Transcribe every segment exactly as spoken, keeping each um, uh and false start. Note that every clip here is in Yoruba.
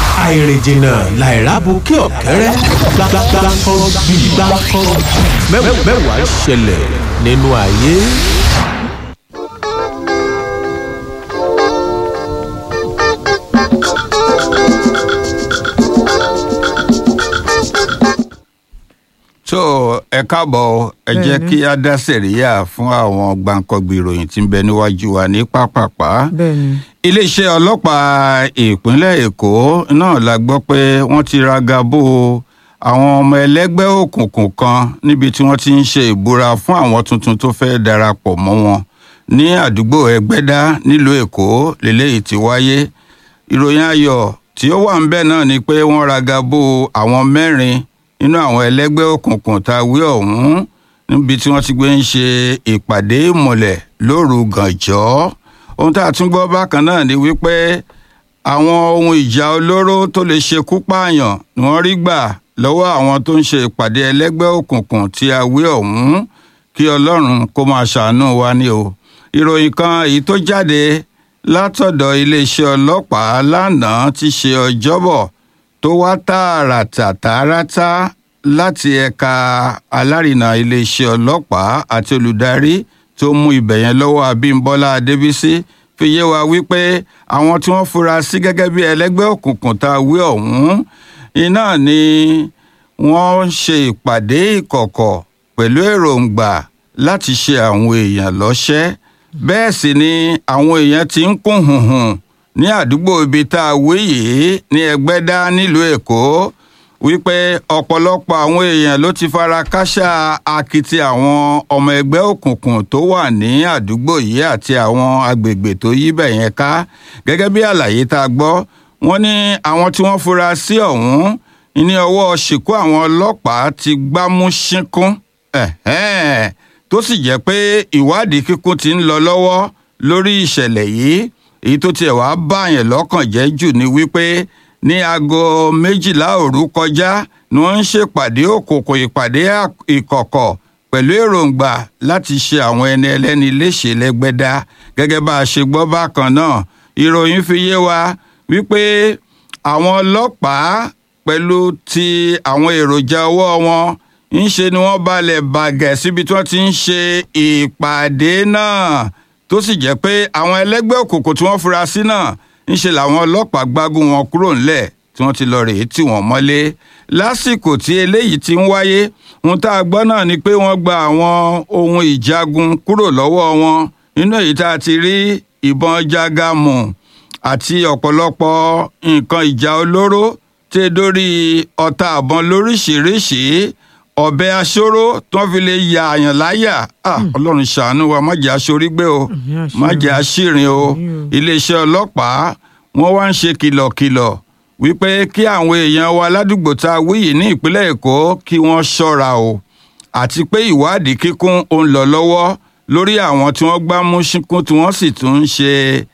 àìrìnjìnà làìrábù kí ọ̀kẹ́rẹ́ gbàgbàgbà mẹ́wàá ṣẹlẹ̀ nínú ayé. so ẹ káàbọ̀ ẹ jẹ́ kí a dá sẹ̀ríyà fún àwọn gbàǹkangbì ìròyìn tí ń bẹ níwájú wa ní pápápá. iléeṣẹ́ ọlọ́pàá ìpínlẹ̀ èkó náà la gbọ́ pé wọ́n ti ragabó àwọn ọmọ ẹlẹ́gbẹ́ òkùnkùn kan níbi tí wọ́n ti ń ṣe ìbúra fún àwọn tuntun tó fẹ́ darapọ̀ mọ́ wọn ní àdúgbò ẹgbẹ́dá nílùú èkó lélẹ́yìí ti wáyé. ìròyìn ayọ̀ tí ó wà ń bẹ̀ náà ni pé wọ́n ragabó àwọn mẹ́rin nínú àwọn ẹlẹ́gbẹ́ òkùnkùn tá a wí ọ̀hún níbi tí wọ́n ti gbé ń ṣe ìpàdé ìmùlẹ̀ lóru gànjọ́. ohun tá a tún gbọ́ bákan náà ni wípé àwọn ohun ìjà olóró tó lè ṣekú pààyàn ni wọ́n rí gbà lọ́wọ́ àwọn tó ń ṣe ìpàdé ẹlẹ́gbẹ́ òkùnkùn tí a wí ọ̀hún. kí ọlọ́run kó máa ṣàánú wa ni o. ìròyìn kan èyí tó jáde látọ̀dọ̀ iléeṣẹ́ ọlọ́pàá lánàá ti ṣe ọjọ́bọ̀ tó wá tààràtà tààràtà láti ẹ̀ka alárinà iléeṣẹ́ ọlọ́pàá àti olùdarí tó mú ibẹ̀ yẹn lọ́wọ́ Abímbọ́lá Adébísí fi yé wa wípé àwọn tí wọ́n fura sí gẹ́gẹ́ bí ẹlẹ́gbẹ́ òkùnkùn tá a wí ọ̀hún iná ni wọ́n ń ṣe ìpàdé ìkọ̀kọ̀ pẹ̀lú èròǹgbà láti ṣe àwọn èèyàn lọ́ṣẹ́. bẹ́ẹ̀ sì ni àwọn èèyàn ti ń kún hùhùn ní àdúgbò ibi tá a wí yìí ní ẹgbẹ́dá nílùú èkó wípé ọ̀pọ̀lọpọ̀ àwọn èèyàn ló ti fara káṣá akitì àwọn ọmọ ẹgbẹ́ òkùnkùn tó wà ní àdúgbò yìí àti àwọn agbègbè tó yí bẹ̀ yẹn ká. gẹ́gẹ́ bí àlàyé tá a gbọ́ wọ́n ní àwọn tí wọ́n fura sí ọ̀hún ní ọwọ́ ṣìkú àwọn ọlọ́pàá ti gbámú ṣínkún tó sì jẹ́ pé ìwádìí kíkún ti ń lọ lọ́wọ́ lórí ìṣẹ̀lẹ̀ yìí. èyí tó tiẹ̀ wá báyẹn lọ́kàn jẹ́ jù ni wípé ní aago méjìlá òru kọjá ni wọ́n ń ṣèpàdé òkùnkùn ìpàdé ìkọ̀kọ̀ pẹ̀lú èròǹgbà láti ṣe àwọn ẹni ẹlẹ́ni léṣe lẹ́gbẹ́dá. gẹ́gẹ́ bá a ṣe gbọ́ bákan náà ìròyìn fi yé wa wípé àwọn ọlọ́pàá pẹ̀lú ti àwọn èròjà ọwọ́ wọn ń ṣe ni wọ́n balẹ̀ bàgẹ́ síbi tí wọ́n ti ń ṣe ìpàdé náà tó sì jẹ́ pé àwọn ẹlẹ́gbẹ́ òkùnkùn tí wọ́n fura sí náà ń ṣe làwọn ọlọ́pàá gbágùn wọn kúrò ńlẹ̀ tí wọ́n ti lọ rèé tì wọ́n mọ́lé. lásìkò tí eléyìí ti ń wáyé ohun tá a gbọ́ náà ni pé wọ́n gba àwọn ohun ìjagun kúrò lọ́wọ́ wọn nínú èyí tá a ti rí ìbọn jágàmù àti ọ̀pọ̀lọpọ̀ nǹkan ìjà olóró tẹ́ dórí ọta àbọn lóríṣìíríṣìí ọ̀bẹ aṣọ́rò tó fi lè ya àyàn láyà. ọlọ́run ṣàánú wa má jẹ́ aṣorí gbé o má jẹ́ aṣírin o. iléeṣẹ́ ọlọ́pàá wọ́n wá ń ṣe kìlọ̀kìlọ̀ wípé kí àwọn èèyàn wa ládùúgbò tá a wí yìí ní ìpínlẹ̀ èkó kí wọ́n ṣọ́ra o àti pé ìwádìí kíkún ó ń lọ lọ́wọ́ lórí àwọn tí wọ́n gbá mú ṣínkún tí wọ́n sì tún ń ṣe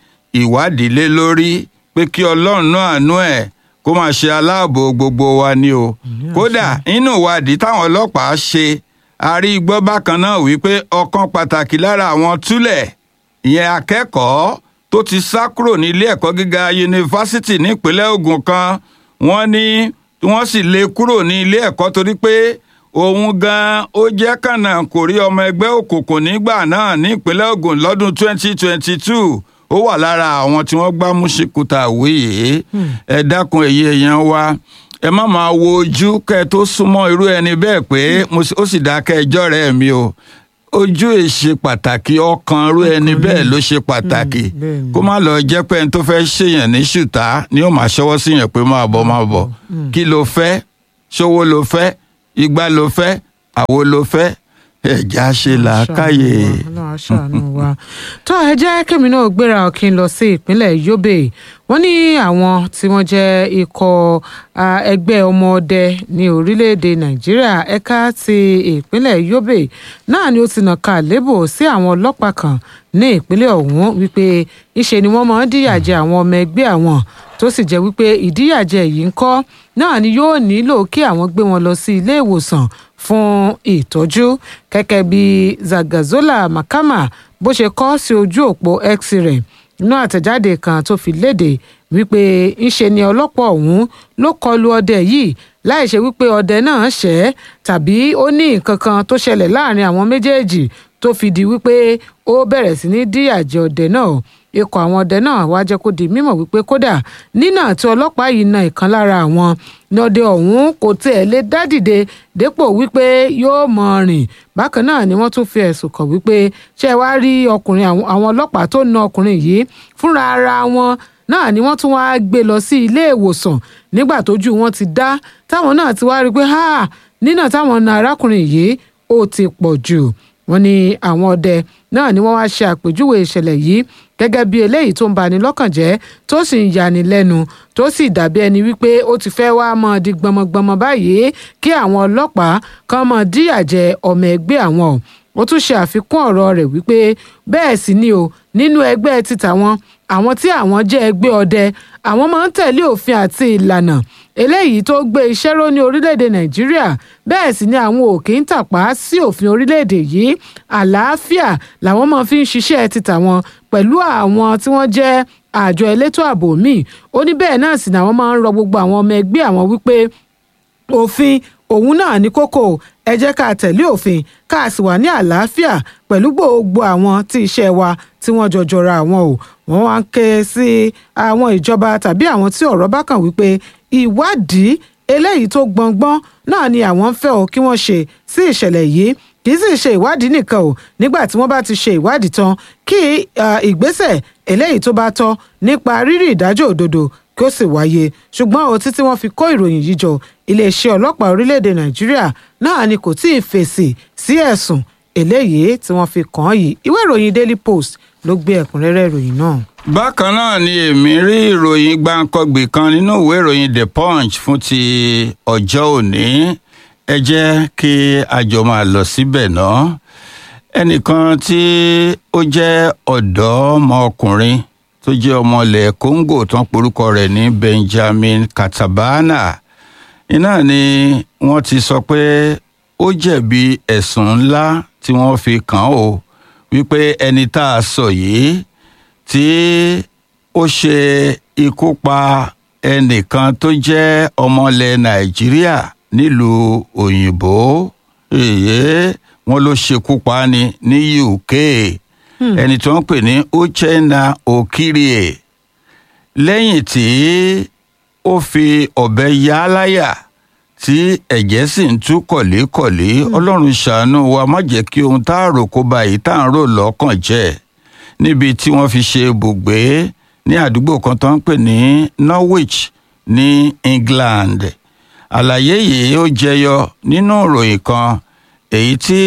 ìwádìí lé lórí pé kí ọlọ́run náà àánú ẹ̀ kó máa ṣe aláàbò gbogbo wa ni o. kódà nínú ìwádìí táwọn ọlọ́pàá ṣe a rí gbọ́ bákan náà wípé ọ̀kan pàtàkì lára àwọn túlẹ̀ ìyẹn akẹ́kọ̀ọ́ tó ti sá kúrò ní ilé ẹ̀kọ́ gíga yunifásitì nípínlẹ̀ Ògùn kan wọ́n ní wọ́n sì lé kúrò ní ilé ẹ̀kọ́ torí pé òun gan ó jẹ́ kànáà kò rí ọmọ ẹgbẹ́ òkùnkùn nígbà náà nípínlẹ̀ Ògùn lọ́dún twenty twenty two ó wà lára àwọn tí wọ́n gbá múṣíkúta wíyé. ẹ dákun èyí èèyàn wa ẹ má máa wo ojú kẹ́ ẹ tó súnmọ́ irú ẹni bẹ́ẹ̀ pé ó sì dákẹ́ ẹjọ́ rẹ̀ mi o. ojú ẹ̀ ṣe pàtàkì ọkàn irú ẹni bẹ́ẹ̀ ló ṣe pàtàkì kó má lọ jẹ́ pé ẹni tó fẹ́ ṣèyàn ní ṣùtá ni ó máa ṣọwọ́ sí yẹn pé máa bọ̀ máa bọ̀ kí ló fẹ́ ṣówó ló fẹ́ igbá ló fẹ́ àwo ló fẹ́ ẹ̀já ṣe làákàyè. tó ẹ jẹ́ kémi náà gbéra ọ̀kìn lọ sí ìpínlẹ̀ Yobe wọ́n ní àwọn tí wọ́n jẹ́ ikọ̀ ẹgbẹ́ ọmọ ọdẹ ní orílẹ̀-èdè Nàìjíríà ẹ̀ka ti ìpínlẹ̀ Yobe náà ni ó ti nàka lébò sí àwọn ọlọ́pàá kan ní ìpínlẹ̀ ọ̀hún wípé ìṣe ni wọ́n máa ń díyàjẹ àwọn ọmọ ẹgbẹ́ àwọn tó sì jẹ́ wípé ìdíyàjẹ yìí ń kọ́ náà ni yóò nílò kí àwọn gbé wọn lọ sí ilé ìwòsàn fún ìtọ́jú gẹ́gẹ́ bí Zagazola Makama bó ṣe kọ sí ojú òpó X rẹ̀ nínú àtẹ̀jáde kan tó fi léde wípé ńṣe ni ọlọ́pàá ọ̀hún ló kọlu ọdẹ yìí láì ṣe wípé ọdẹ náà ṣẹ̀ tàbí ó ní nǹkan kan tó ṣẹlẹ̀ láàrin àwọn méjèèjì tó fi di wípé ó bẹ̀rẹ̀ sí ní díyà jẹ ọdẹ náà. Ikọ̀ àwọn ọdẹ náà wá jẹ́ kó di mímọ̀ wípé kódà nínà tí ọlọ́pàá yìí na ìkan lára àwọn ní ọdẹ ọ̀hún kò tiẹ̀ lè dá dìde dépò wípé yóò mọ rìn. Bákan náà ni wọ́n tún fi ẹ̀sùn kàn wípé ṣé wá rí ọkùnrin àwọn ọlọ́pàá tó na ọkùnrin yìí fúnra ara wọn náà ni wọ́n tún wá gbé lọ sí ilé ìwòsàn nígbà tójú wọn ti dá táwọn náà ti wá rí pé ha nínà táwọn na arákùnrin yìí ó ti pọ̀ jù. Wọ́n ní àwọn ọdẹ náà ni wọ́n wá ṣe àpèjúwe ìṣẹ̀lẹ̀ yìí gẹ́gẹ́ bí eléyìí tó ń bani lọ́kàn jẹ́ tó sì ń yani lẹ́nu tó sì dàbí ẹni wípé ó ti fẹ́ wá mọ́ di gbọmọgbọmọ báyìí kí àwọn ọlọ́pàá kan mọ́ díyà jẹ ọmọ ẹgbẹ́ àwọn. Ó tún ṣe àfikún ọ̀rọ̀ rẹ̀ wípé bẹ́ẹ̀ sì ni o nínú ẹgbẹ́ títà wọn àwọn tí àwọn jẹ́ ẹgbẹ́ ọdẹ àwọn máa ń tẹ̀lé òfin àti ìlànà eléyìí tó gbé iṣẹ́ ró ní orílẹ̀-èdè Nàìjíríà bẹ́ẹ̀ sì ni àwọn ò kì í tàpá sí òfin orílẹ̀-èdè yìí àlàáfíà làwọn máa fi ń ṣiṣẹ́ títà wọn pẹ̀lú àwọn tí wọ́n jẹ́ àjọ elétò ààbò míì. Ó ní bẹ́ẹ̀ náà sì ni àwọn máa ń rọ gbogbo àwọn ọmọ ẹgbẹ́ àwọn wípé òfin òun náà ní kókó ẹ jẹ́ ká tẹ̀lé òfin ká sì wà ní àlàáfíà pẹ̀lú gbogbo àwọn tí iṣẹ́ wa tí wọ́n jọjọra àwọn o. Wọ́n wá ń ké sí àwọn ìjọba tàbí àwọn tí ọ̀rọ̀ bá kàn wípé ìwádìí eléyìí tó gbọngbọ́n náà ni àwọn ń fẹ́ o kí wọ́n ṣe sí ìṣẹ̀lẹ̀ yìí kì í sì ṣe ìwádìí nìkan o nígbà tí wọ́n bá ti ṣe ìwádìí tán kí ìgbésẹ̀ eléyìí tó bá tọ́ nípa rírí ìdájọ́ òdodo kí ó sì wáyé. Ṣùgbọ́n o títí wọ́n fi kó ìròyìn yìí jọ iléeṣẹ́ ọlọ́pàá orílẹ̀-èdè Nàìjíríà náà ni kò tí ì fèsì sí ẹ̀sùn eléyìí tí wọ́n fi kàn án yìí. Ìwé ìròyìn Daily Post ló gbé ẹ̀kúnrẹ́rẹ́ ìròyìn náà. Bákan náà ni èmi rí ìròyìn gbáǹkọ́gbì kan nínú ìwé ìròyìn The Punch fún ti ọjọ́ òní. Ẹ jẹ́ kí a jọ máa lọ síbẹ̀ náà. Ẹnìkan tí ó jẹ́ ọ̀dọ́mọkùnrin tó jẹ́ ọmọ ilẹ̀ Congo tó ń porúkọ rẹ̀ ní Benjamin Katabana iná ni wọ́n ti sọ pé ó jẹ̀bi ẹ̀sùn ńlá tí wọ́n fi kàn án o wípé ẹni tá a sọ yìí tí ó ṣe ikú pa ẹnìkan tó jẹ́ ọmọ ilẹ̀ Nàìjíríà nílùú òyìnbó èyí wọ́n ló ṣekú pa ni ní U K ẹni tó ń pè ní Uchenna Okirie lẹ́yìn tí ó fi ọ̀bẹ yá láyà tí ẹ̀jẹ̀ sì ń tú kọ̀lékọ̀lé. Ọlọ́run ṣàánú wa má jẹ́ kí ohun tá a rò kó ba yìí tá à ń rò lọ́kàn jẹ́ níbi tí wọ́n fi ṣe ibùgbé ní àdúgbò kan tó ń pè ní Norwich ní England. Àlàyé yìí ó jẹyọ nínú ìròyìn kan èyí tí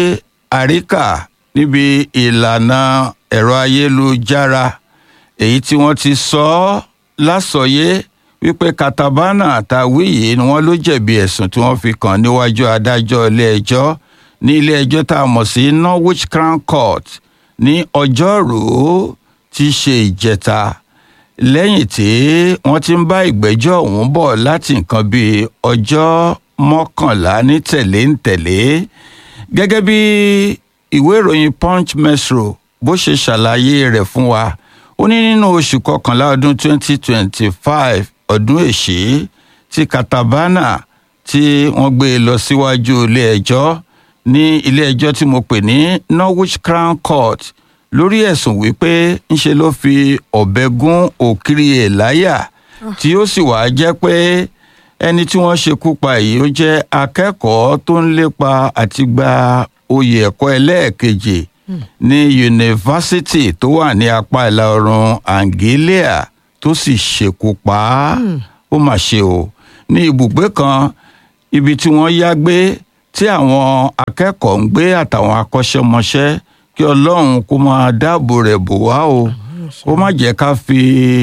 àríkà níbi ìlànà ẹ̀rọ ayélujára èyí tí wọ́n ti sọ ọ́ lásọyé wípé Katabana àtàwí yìí ni wọ́n ló jẹ̀bi ẹ̀sùn tí wọ́n fi kàn níwájú adájọ́ ilé-ẹjọ́ ní ilé-ẹjọ́ tá a mọ̀ sí Norwich Crown Court ní ọjọ́rùú tí í ṣe ìjẹta lẹ́yìn tí wọ́n ti ń bá ìgbẹ́jọ́ ọ̀hún bọ̀ láti nǹkan bíi ọjọ́ mọ́kànlá ní tẹ̀léǹtẹ̀lé gẹ́gẹ́ bí ìwé ìròyìn Punch Metro bó ṣe ṣàlàyé rẹ̀ fún wa. Ó ní nínú oṣù kọkànlá ọdún twenty twenty-five ọdún èṣí tí Katabana tí wọ́n gbé lọ síwájú ilé-ẹjọ́ ní ilé-ẹjọ́ tí mo pè ní Norwich Crown Court lórí ẹ̀sùn wípé ńṣe ló fi ọ̀bẹ gún Okirie láyà tí ó sì wá jẹ́ pé ẹni tí wọ́n ṣekú pa yìí ó jẹ́ akẹ́kọ̀ọ́ tó ń lépa àti gba oyè ẹ̀kọ́ ẹlẹ́ẹ̀kejì ní yunifásitì tó wà ní apá ìlà oòrùn Anglia tó sì ṣekú pa á. Ó mà ṣe o ní ibùgbé kan ibi tí wọ́n yá gbé tí àwọn akẹ́kọ̀ọ́ ń gbé àtàwọn akọ́ṣẹ́mọṣẹ́ kí Ọlọ́run kó máa dáàbò rẹ̀ bò wá o kó má jẹ́ ká fi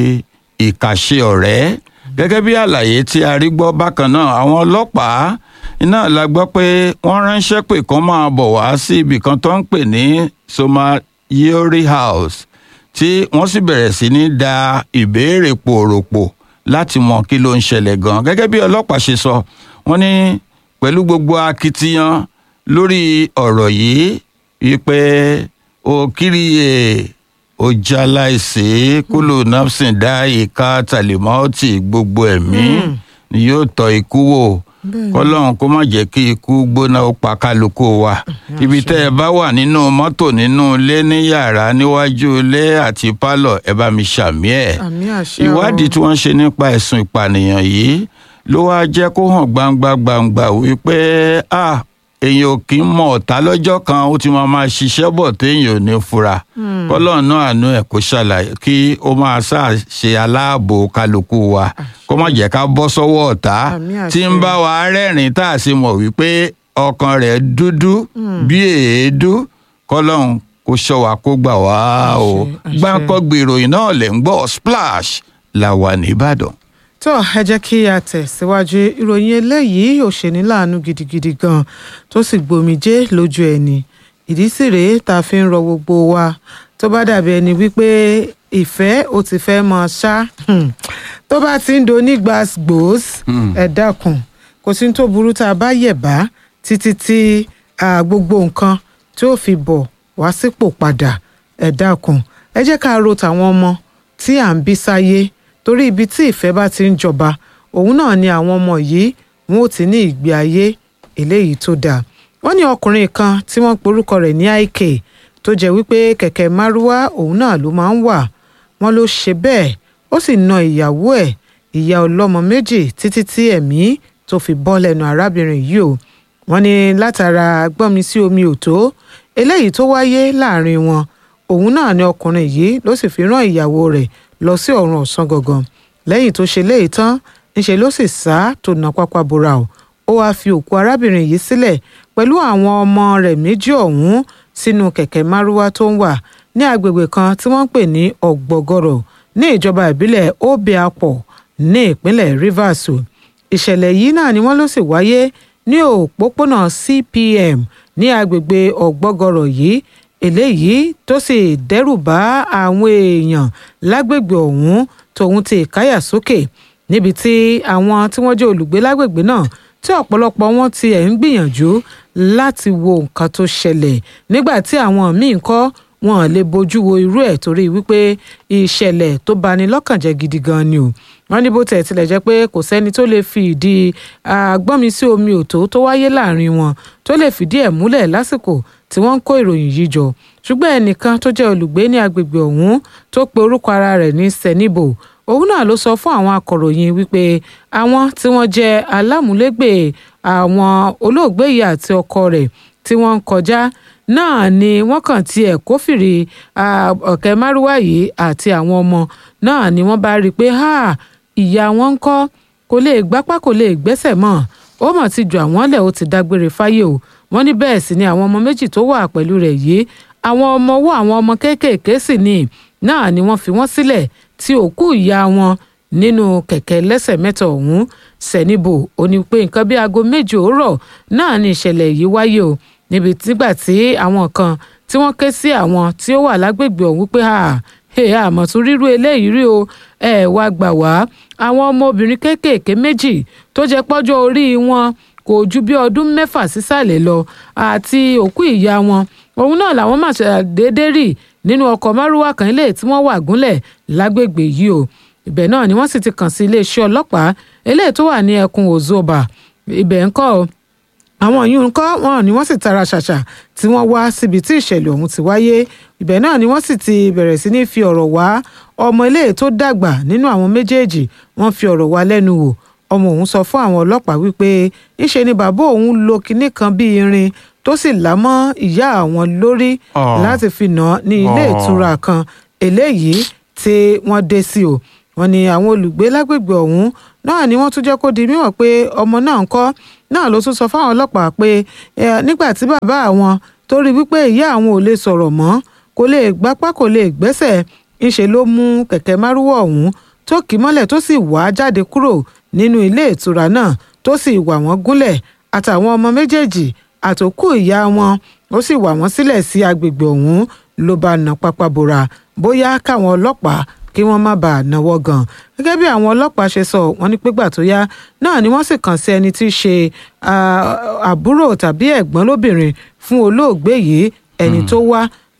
ìkà ṣe ọ̀rẹ́. Gẹ́gẹ́ bí àlàyé tí a rí gbọ́ bákan náà àwọn ọlọ́pàá iná la gbọ́ pé wọ́n ránṣẹ́ pé kán máa bọ̀ wá sí ibì kan tó ń pè ní Somayori House tí wọ́n sì bẹ̀rẹ̀ sí ní da ìbéèrè pòròpò láti mọ kí ló ń ṣẹlẹ̀ gan. Gẹ́gẹ́ bí ọlọ́pàá ṣe sọ wọ́n ní pẹ̀lú gbogbo akitiyan lórí ọ̀rọ̀ yìí wípé Okirie ó já láìsí kúlù nafsin dá ìka tàlímọ́ọ̀tì gbogbo ẹ̀mí ni yóò tọ́ ikú wò kọ́lọ́run kó má jẹ́ kí ikú gbóná ó pa kálukú wa ibi tẹ́ ẹ bá wà nínú mọ́tò nínú ilé ní yàrá níwájú ilé àti pálọ̀ ẹ bá mi ṣàmì ẹ̀ ìwádìí tí wọ́n ṣe nípa ẹ̀sùn ìpànìyàn yìí ló wá jẹ́ kó hàn gbangba gbangba wípé ah èèyàn ò kì í mọ ọ̀tá lọ́jọ́ kan ó ti máa máa ṣiṣẹ́ bọ̀ téèyàn ò ní fura kọ́lọ́run náà àánú ẹ̀ kó ṣàlàyé kí ó máa ṣáà ṣe aláàbò kálukú wa kó má jẹ́ ká bọ́ sọ́wọ́ ọ̀tá tí ń bá wa rẹ́rìn-ín tá a sì mọ̀ wípé ọkàn rẹ̀ dúdú bí èédú kọ́lọ́run kó ṣọ́ wa kó gbà wá o Gbáǹkọ́gbì ìròyìn náà lẹ̀ ń gbọ́ Splash la wà nìbàdàn. tó ẹ jẹ́ kí a tẹ̀síwájú ìròyìn eléyìí ò ṣe ní láàánú gidigidi gan tó sì gbòmìjé lójú ẹni ìdí sì rèé tá a fi ń rọ gbogbo wa tó bá dàbí ẹni wípé ìfẹ́ ó ti fẹ́ mọ ṣá tó bá ti ń do ní gbàgbós ẹ dákun kò sí tó burú tá a bá yẹ̀ bá títí tí gbogbo nǹkan tí ó fi bọ̀ wá sípò padà ẹ dákun ẹ jẹ́ ká ro tàwọn ọmọ tí à ń bí sáyé torí ibi tí ìfẹ́ bá ti ń jọba òun náà ni àwọn ọmọ yìí wọn ò ti ní ìgbé ayé eléyìí tó dáa wọ́n ní ọkùnrin kan tí wọ́n porúkọ rẹ̀ ní I K tó jẹ́ wípé kẹ̀kẹ́ márúwá òun náà ló máa ń wà wọ́n ló ṣe bẹ́ẹ̀ ó sì na ìyàwó ẹ̀ ìyá ọlọ́mọ méjì títí tí ẹ̀mí tó fi bọ́ lẹ́nu arábìnrin yìí o wọ́n ní látara gbọ́nmi sí omi òtó eléyìí tó wáyé láàrin wọn òun náà ni ọkùnrin yìí ló sì fi rán ìyàwó rẹ̀ lọ sí ọ̀run ọ̀sán gangan lẹ́yìn tó ṣe léyìí tán níṣẹ́ ló sì sá tó na pápá bora o ó wáá fi òkú arábìnrin yìí sílẹ̀ pẹ̀lú àwọn ọmọ rẹ̀ méjì ọ̀hún sínú kẹ̀kẹ́ márúwá tó ń wà ní agbègbè kan tí wọ́n ń pè ní ọ̀gbọ̀gọ̀rọ̀ ní ìjọba ìbílẹ̀ Obiapo ní ìpínlẹ̀ Rivers o ìṣẹ̀lẹ̀ yìí náà ni wọ́n ló sì wáyé ní òpópónà C P M ní agbègbè ọ̀gbọ̀gọ̀rọ̀ yìí eléyìí tó sì dẹ́rù bá àwọn èèyàn lágbègbè ọ̀hún tòun ti ìkáyà sókè níbi tí àwọn tí wọ́n jẹ́ olùgbé lágbègbè náà tí ọ̀pọ̀lọpọ̀ wọn ti ẹ̀ ń gbìyànjú láti wo nǹkan tó ṣẹlẹ̀ nígbà tí àwọn míì ń kọ́ wọn lè bójú wo irú ẹ̀ torí wípé ìṣẹ̀lẹ̀ tó bani lọ́kàn jẹ́ gidi gan ni o wọ́n ní bó tẹ̀ tilẹ̀ jẹ́ pé kò sẹ́ni tó lè fi ìdí àgbọ́nmi sí omi òtó tó wáyé láàrin wọn tó lè fìdí ẹ̀ múlẹ̀ lásìkò tí wọ́n ń kó ìròyìn yìí jọ ṣùgbọ́n ẹnìkan tó jẹ́ olùgbé ní agbègbè ọ̀hún tó pe orúkọ ara rẹ̀ ní Senibo òun náà ló sọ fún àwọn akọ̀ròyìn wípé àwọn tí wọ́n jẹ́ alámúlégbè àwọn olóògbé yìí àti ọkọ rẹ̀ tí wọ́n ń kọjá náà ni wọ́n kàn tiẹ̀ kófìrí ọ̀kẹ́ márúwá yìí àti àwọn ọmọ náà ni wọ́n bá rí i pé ìyá wọn ń kọ́ kò lè gbápá kò lè gbẹ́sẹ̀ mọ́ ó mọ̀ ti jù àwọn lẹ̀ ó ti dágbére fáyé o wọ́n ní bẹ́ẹ̀ sì ni àwọn ọmọ méjì tó wà pẹ̀lú rẹ̀ yìí àwọn ọmọ owó àwọn ọmọ kéékèèké sì ni náà ni wọ́n fi wọ́n sílẹ̀ tí òkú ìyá wọn nínú kẹ̀kẹ́ lẹ́sẹ̀ mẹ́ta ọ̀hún Senibo ó ní pé nǹkan bí aago méje òwúrọ̀ náà ni ìṣẹ̀lẹ̀ yìí wáyé o níbi nígbà tí àwọn kan tí wọ́n ké sí àwọn tí ó wà lágbègbè ọ̀hún pé àmọ́ tún rírú eléyìí rí o ẹ wá gbà wá àwọn ọmọbìnrin kéékèèké méjì tó jẹ́ pọ́jọ́ orí wọn kò ju bí ọdún mẹ́fà sísàlẹ̀ lọ àti òkú ìyá wọn òun náà làwọn máa ṣàdédé rí nínú ọkọ̀ márúwá kan ilé tí wọ́n wà gúnlẹ̀ lágbègbè yìí o ibẹ̀ náà ni wọ́n sì ti kàn sí iléeṣẹ́ ọlọ́pàá eléyìí tó wà ní ẹkùn Ozoba ibẹ̀ ńkọ́ o àwọn yìí ńkọ́ wọn ni wọ́n sì tara ṣàṣà tí wọ́n wá síbi tí ìṣẹ̀lẹ̀ ọ̀hún ti wáyé ibẹ̀ náà ni wọ́n sì ti bẹ̀rẹ̀ sí ní fi ọ̀rọ̀ wá ọmọ eléyìí tó dàgbà nínú àwọn méjèèjì wọ́n fi ọ̀rọ̀ wá lẹ́nu wò ọmọ òun sọ fún àwọn ọlọ́pàá wípé ńṣe ni bàbá òun lo kinní kan bíi irin tó sì là mọ́ ìyá àwọn lórí láti fi nà án ní ilé ìtura kan eléyìí tí wọ́n dé sí o wọ́n ní àwọn olùgbé lágbègbè ọ̀hún náà ni wọ́n tún jẹ́ kó di mímọ̀ pé ọmọ náà ń kọ́ náà ló tún sọ fáwọn ọlọ́pàá pé nígbà tí bàbá àwọn tó rí wípé ìyá àwọn ò lè sọ̀rọ̀ mọ́ kò lè gbápá kò lè gbẹ́sẹ̀ ńṣe ló mú kẹ̀kẹ́ márúwá ọ̀hún tó kì í mọ́lẹ̀ tó sì wá jáde kúrò nínú ilé ìtura náà tó sì wà wọ́n gúnlẹ̀ àtàwọn ọmọ méjèèjì àtòkù ìyá wọn ó sì wà wọ́n sílẹ̀ sí agbègbè ọ̀hún ló bá nà pápá bora bóyá káwọn ọlọ́pàá kí wọ́n má bàa náwó gan gẹ́gẹ́ bí àwọn ọlọ́pàá ṣe sọ wọ́n ní pégbà tó yá náà ni wọ́n sì kàn sí ẹni tí í ṣe àbúrò tàbí ẹ̀gbọ́n lóbìnrin fún olóògbé yìí ẹni tó wá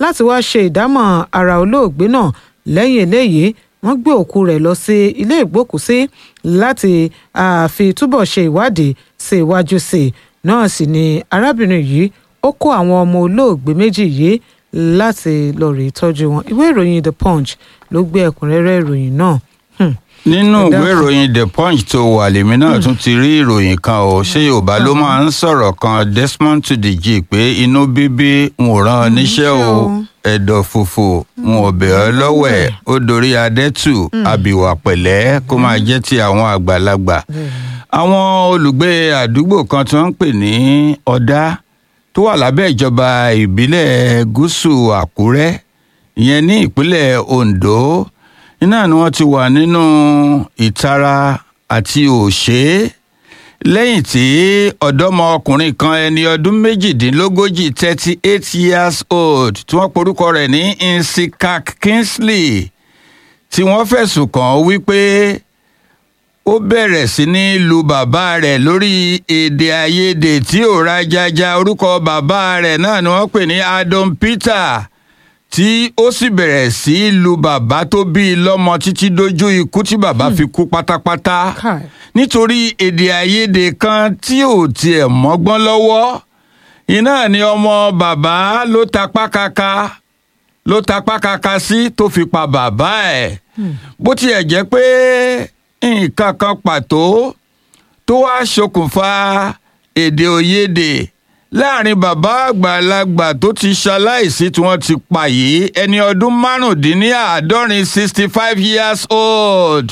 láti wá ṣe ìdámọ̀ ara olóògbé náà. Lẹ́yìn eléyìí wọ́n gbé òkú rẹ̀ lọ sí ilé ìgbókùúsí láti fi túbọ̀ ṣe ìwádìí sí iwájú sí i. Náà sì ni arábìnrin yìí ó kó àwọn ọmọ olóògbé méjì yìí láti lọ rèé tọ́jú wọn. Ìwé ìròyìn The Punch ló gbé ẹ̀kúnrẹ́rẹ́ ìròyìn náà. Hmm. nínú ìwé ìròyìn The Punch tó wà lèmi náà tún ti rí ìròyìn kan o ṣé Yorùbá ló máa ń sọ̀rọ̀ kan Desmond Tudeji pé inú bíbí ń ràn níṣẹ́ o ẹ̀dọ̀ fòfò ń ọbẹ̀ ọ lọ́wẹ̀ ó dorí adẹ́tù àbíwá pẹ̀lẹ́ kó máa jẹ́ ti àwọn àgbàlagbà. àwọn olùgbé àdúgbò kan tí wọ́n ń pè ní Ọ̀dá tó wà lábẹ́ ìjọba ìbílẹ̀ gúúsù Àkúrẹ́ ìyẹn ní ìpínlẹ̀ Ondo iná ni wọ́n ti wà nínú ìtara àti òṣè lẹ́yìn tí ọ̀dọ́mọkùnrin kan ẹni ọdún méjìdínlógójì thirty eight years old tí wọ́n porúkọ rẹ̀ ní Nsikak Kingsley tí wọ́n fẹ̀sùn kàn wípé ó bẹ̀rẹ̀ sí ní lu bàbá rẹ̀ lórí èdè àìyedè tí ò rajaja. Orúkọ bàbá rẹ̀ náà ni wọ́n pè ní Adom Peter tí ó sì bẹ̀rẹ̀ sí í lu bàbá tó bí i lọ́mọ títí dójú ikú tí bàbá fi kú pátápátá nítorí èdè àìyedè kan tí ò tiẹ̀ mọ́gbọ́n lọ́wọ́. Iná ni ọmọ bàbá ló tapá kaka ló tapá kaka sí tó fi pa bàbá ẹ̀. bó tiẹ̀ jẹ́ pé nǹkan kan pàtó tó wá ṣokùnfà èdè òyedè láàrin bàbá àgbàlagbà tó ti ṣaláìsí tí wọ́n ti pa yìí ẹni ọdún márùndínláàádọ́rin sixty five years old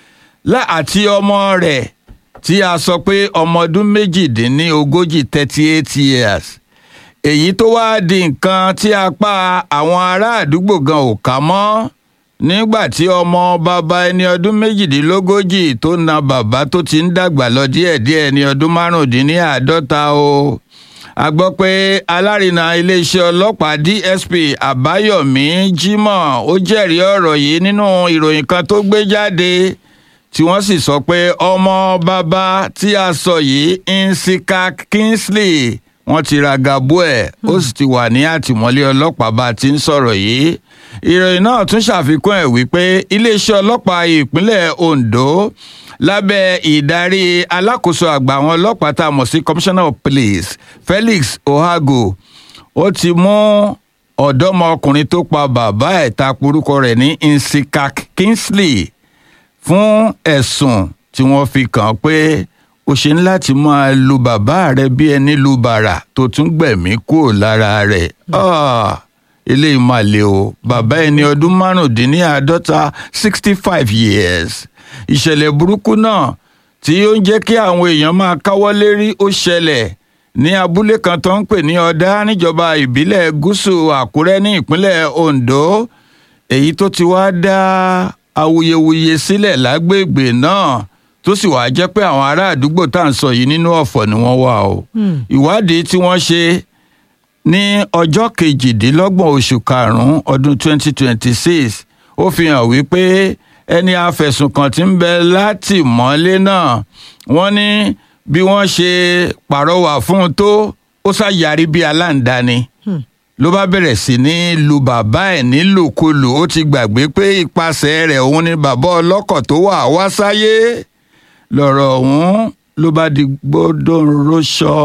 àti ọmọ rẹ̀ tí a sọ pé ọmọ ọdún méjìdínlógójì thirty eight years. èyí tó wá di nǹkan tí apá àwọn ará àdúgbò gan ò ká mọ́ nígbà tí ọmọ bàbá ẹni ọdún méjìdínlógójì tó na bàbá tó ti ń dàgbà lọ díẹ̀díẹ̀ ẹni ọdún márùndínláàádọ́ta o. a gbọ́ pé alárinà iléeṣẹ́ ọlọ́pàá D S P Àbáyọ̀mí Jimoh ó jẹ́rìí ọ̀rọ̀ yìí nínú ìròyìn kan tó gbé jáde tí wọ́n sì sọ pé ọmọ bàbá tí a sọ yìí Nsikak Kingsley wọ́n ti ra gàbó ẹ̀ ó sì ti wà ní àtìmọ́lé ọlọ́pàá bá a ti ń sọ̀rọ̀ yìí. ìròyìn náà tún ṣàfikún ẹ̀ wípé iléeṣẹ́ ọlọ́pàá ìpínlẹ̀ Ondo lábẹ́ ìdarí alákòóso àgbà àwọn ọlọ́pàá tá a mọ̀ sí Commissioner of Police Felix Ohago ó ti mú ọ̀dọ́mọkùnrin tó pa bàbá ẹ̀ ta porúkọ rẹ̀ ní Nsikak Kingsley fún ẹ̀sùn tí wọ́n fi kàn án pé ó ṣe ń láti máa lu bàbá rẹ̀ bí ẹni lu bàrà tó tún gbẹ̀mí kúrò lára rẹ̀. eléyìí máa le o bàbá ẹni ọdún márùndínláàádọ́ta sixty five years. ìṣẹ̀lẹ̀ burúkú náà tí ó ń jẹ́ kí àwọn èèyàn máa káwọ́ lérí ó ṣẹlẹ̀ ní abúlé kan tó ń pè ní Ọ̀dá níjọba ìbílẹ̀ gúúsù Àkúrẹ́ ní ìpínlẹ̀ Ondo èyí tó ti wá dá awuyewuye sílẹ̀ lágbègbè náà tó sì wá jẹ́ pé àwọn ará àdúgbò tá à ń sọ yìí nínú ọ̀fọ̀ ni wọ́n wà o. ìwádìí tí wọ́n ṣe ní ọjọ́ kejìdínlọ́gbọ̀n oṣù karùn-ún ọdún twenty twenty six ó fi hàn wípé ẹni afẹ̀sùnkàn tí ń bẹ látìmọ́lé náà wọ́n ní bí wọ́n ṣe pàrọwà fún un tó ó ṣàyàrí bí aláǹdáni ló bá bẹ̀rẹ̀ sí ní lu bàbá ẹ̀ nílùkulù ó ti gbàgbé pé ipasẹ̀ rẹ̀ òun ni bàbá ọlọ́kọ̀ tó wà wá sáyé lọ̀rọ̀ ọ̀hún ló bá di gbódòróṣọ.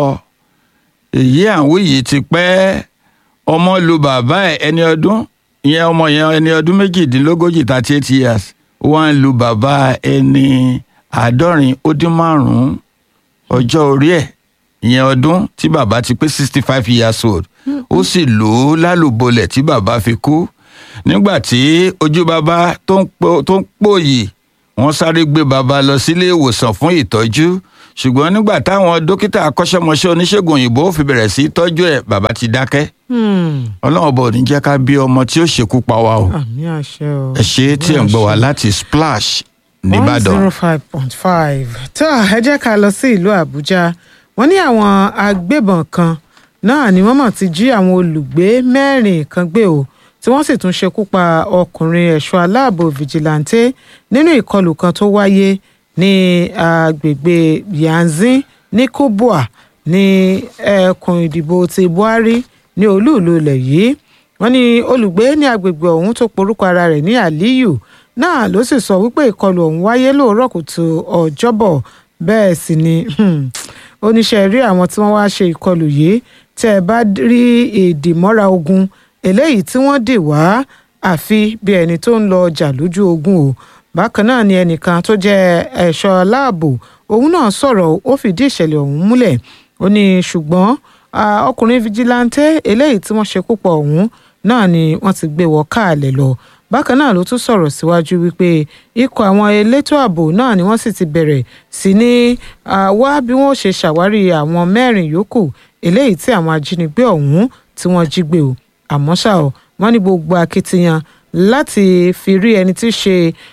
èyí àwọn yìí ti pẹ́ ọmọ lu bàbá ẹ̀ ẹni ọdún ìyẹn ọmọ yẹn ẹni ọdún méjìdínlógójì thirty eight years wọ́n ń lu bàbá ẹni àádọ́rin ó dín márùn-ún ọjọ́ orí ẹ̀ ìyẹn ọdún tí bàbá ti pé sixty five years old ó sì lù ú lálùbọ́lẹ̀ tí bàbá fi kú. nígbà tí ojú bàbá tó ń pòyì wọ́n sáré gbé bàbá lọ sílé ìwòsàn fún ìtọ́jú ṣùgbọ́n nígbà táwọn dókítà akọ́ṣẹ́mọṣẹ́ oníṣègùn òyìnbó fi bẹ̀rẹ̀ sí tọ́jú ẹ̀ bàbá ti dákẹ́. ọlọ́run bọ̀ ní jẹ́ ká bí ọmọ tí ó ṣekú pa wa o. àmì àṣẹ o. ẹ ṣe tí ẹ̀ ń gbọ́ wa láti Splash nìbàdàn. one zero five point five tó ẹ jẹ́ ká lọ sí ìlú Àbújá wọ́n ní àwọn agbébọn kan náà ni wọ́n mọ̀ ti jí àwọn olùgbé mẹ́rin kan gbé o tí wọ́n sì tún ṣekú pa ọkùnrin ẹ̀ṣọ́ aláàbò fìjìláńtẹ́ nínú ìkọlù kan tó wáyé ní agbègbè Yanzin ní Kubwa ní ẹkùn ìdìbò ti Buhari ní olúùlú ilẹ̀ yìí. wọ́n ní olùgbé ní agbègbè ọ̀hún tó porúkọ ara rẹ̀ ní Aliyu náà ló sì sọ wípé ìkọlù ọ̀hún wáyé lóòrọ̀ kùtù ọjọ́bọ̀ bẹ́ẹ̀ sì ni oníṣẹ́ rí àwọn tí wọ́n wá ṣe ìkọlù yìí tẹ́ ẹ bá rí ìdìmọ́ra ogun eléyìí tí wọ́n dì wá àfi bí ẹni tó ń lọ ọjà lójú ogun o bákan náà ni ẹnìkan tó jẹ́ ẹ̀ṣọ́ aláàbò òun náà sọ̀rọ̀ ó fìdí ìṣẹ̀lẹ̀ ọ̀hún múlẹ̀ ó ní ṣùgbọ́n ọkùnrin fìjìláńtẹ eléyìí tí wọ́n ṣekú pa ọ̀hún náà ni wọ́n ti gbé wọ káàlẹ̀ lọ bákan náà ló tún sọ̀rọ̀ síwájú wípé ikọ̀ àwọn elétò ààbò náà ni wọ́n sì ti bẹ̀rẹ̀ sí ní wá bí wọ́n ṣe ṣàwárí àwọn mẹ́rin yòókù eléyìí tí àwọn ajínigbé ọ̀hún tí wọ́n jí gbé o àmọ́ ṣá o wọ́n ní gbogbo akitiyan láti fi rí ẹni tí í ṣe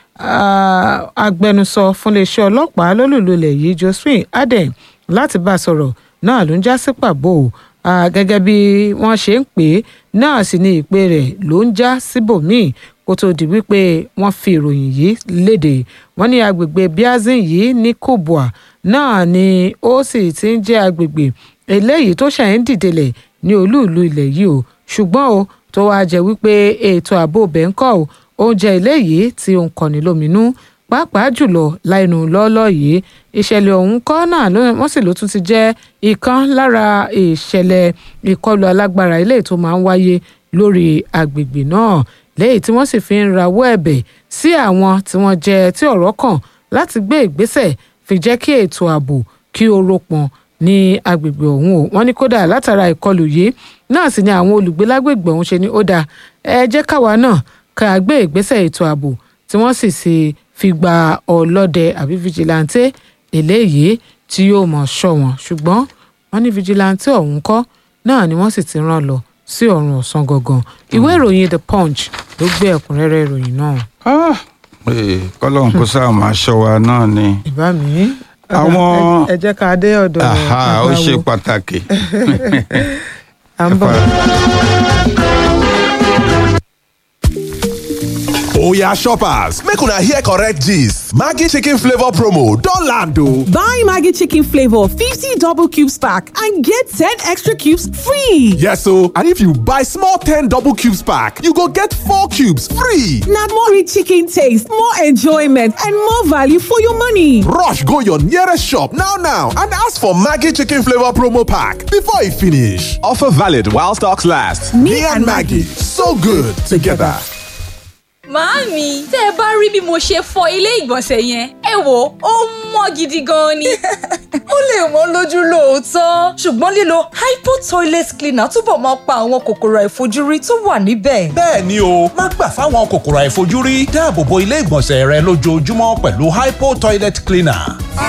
agbẹnusọ fún iléeṣẹ́ ọlọ́pàá lólùlulẹ̀ yìí Josephine Adem láti bá a sọ̀rọ̀ náà ló ń já sí pàbó gẹ́gẹ́ bí wọ́n ṣe ń pè é náà sì ni ìpè rẹ̀ ló ń já síbòmíì kó tó di wípé wọ́n fi ìròyìn yìí léde wọ́n ní agbègbè Biazin yìí ní Kubwa náà ni ó sì ti ń jẹ́ agbègbè eléyìí tó ṣẹ̀ ń dìdelẹ̀ ní olúùlú ilẹ̀ yìí o ṣùgbọ́n o tó wáá jẹ́ wípé ètò ààbò bẹ́ńkọ́ o oúnjẹ eléyìí tí ó ń kọni lóminú pàápàá jùlọ láìnú lọ́ọ́lọ́ yìí ìṣẹ̀lẹ̀ ọ̀hún kọ́ náà wọ́n sì ló tún ti jẹ́ ìkan lára ìṣẹ̀lẹ̀ ìkọlù alágbára eléyìí tó máa ń wáyé lórí agbègbè náà lẹ́yìn tí wọ́n sì fi ń rawọ́ ẹ̀bẹ̀ sí àwọn tí wọ́n jẹ́ tí ọ̀rọ̀ kàn láti gbé ìgbésẹ̀ fi jẹ́ kí ètò ààbò kí ó rọpọn ní agbègbè ọ̀hún o wọ́n ní kódà látara ìkọlù yìí náà sì ni àwọn olùgbé lágbègbè ọ̀hún ṣe ní ó dáa ẹ jẹ́ káwa náà ká gbé ìgbésẹ̀ ètò ààbò tí wọ́n sì sì fi gba ọlọ́dẹ àbí fìjìláńtẹ eléyìí tí yóò mọ̀ ṣọ́ wọn ṣùgbọ́n wọ́n ní fìjìláńtẹ ọ̀hún kọ́ náà ni wọ́n sì ti rán lọ sí ọ̀run ọ̀sán gangan ìwé ìròyìn The Punch ló gbé ẹ̀kúnrẹ́rẹ́ ìròyìn náà. kọ́lọ́n kó sáà máa ṣọ́ wa náà ni. ìbá mi àwọn ẹ jẹ́ ká dé ọ̀dọ̀ rẹ̀ ó ṣe pàtàkì. à ń bọ̀. Oya shoppers, make una hear correct gist. Maggi chicken flavor promo don land o. Buy Maggi chicken flavor fifty double cubes pack and get ten extra cubes free. Yes o, and if you buy small ten double cubes pack, you go get four cubes free. Na more rich chicken taste, more enjoyment and more value for your money. Rush go your nearest shop now now and ask for Maggi chicken flavor promo pack before e finish. Offer valid while stocks last. Me and Maggi, so good together. Màámi, tẹ́ ẹ bá rí bí mo ṣe fọ ilé ìgbọ̀nsẹ̀ yẹn, ẹ wò ó mọ́ gidi gan ni. Ó lè wọ́n lójú lóòótọ́, ṣùgbọ́n lílo hypo toilet cleaner túbọ̀ máa pa àwọn kòkòrò àìfojúrí tó wà níbẹ̀. Bẹ́ẹ̀ ni o, má gbà fáwọn kòkòrò àìfojúrí, dáàbò bo ilé ìgbọ̀nsẹ̀ rẹ lójoojúmọ́ pẹ̀lú hypo toilet cleaner.